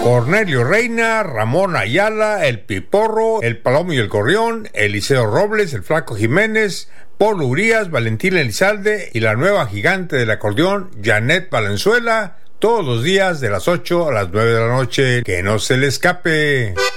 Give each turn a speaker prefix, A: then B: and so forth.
A: Cornelio Reina, Ramón Ayala, El Piporro, El Palomo y el Gorrión, Eliseo Robles, El Flaco Jiménez, Polo Urías, Valentín Elizalde y la nueva gigante del acordeón, Janet Valenzuela, todos los días de las 8 a las 9 de la noche. Que no se le escape.